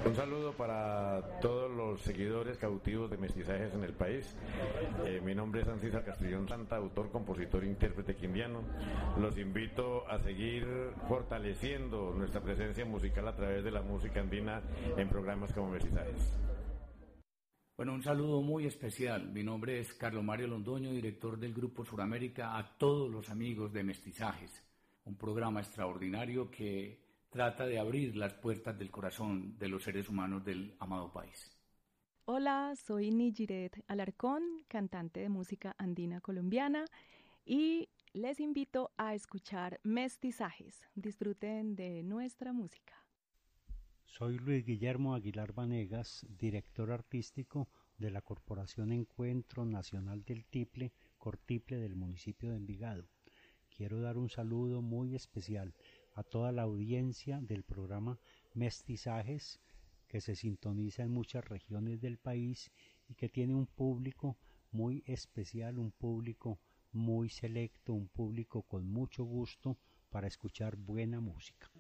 Un saludo para todos los seguidores cautivos de Mestizajes en el país. Mi nombre es Ancísar Castrillón Santa, autor, compositor, intérprete quindiano. Los invito a seguir fortaleciendo nuestra presencia musical a través de la música andina en programas como Mestizajes. Bueno, un saludo muy especial. Mi nombre es Carlos Mario Londoño, director del Grupo Suramérica, a todos los amigos de Mestizajes, un programa extraordinario que trata de abrir las puertas del corazón de los seres humanos del amado país. Hola, soy Nijiret Alarcón, cantante de música andina colombiana, y les invito a escuchar Mestizajes. Disfruten de nuestra música. Soy Luis Guillermo Aguilar Vanegas, director artístico de la Corporación Encuentro Nacional del Tiple, Cortiple del municipio de Envigado. Quiero dar un saludo muy especial a toda la audiencia del programa Mestizajes, que se sintoniza en muchas regiones del país y que tiene un público muy especial, un público muy selecto, un público con mucho gusto para escuchar buena música.